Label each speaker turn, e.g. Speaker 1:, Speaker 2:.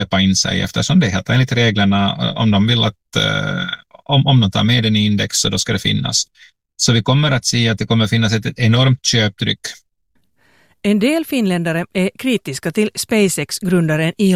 Speaker 1: köpa in sig, eftersom det heter enligt reglerna, om de vill att om de tar med den i index, så då ska det finnas. Så vi kommer att se att det kommer att finnas ett enormt köptryck.
Speaker 2: En del finländare är kritiska till SpaceX-grundaren Elon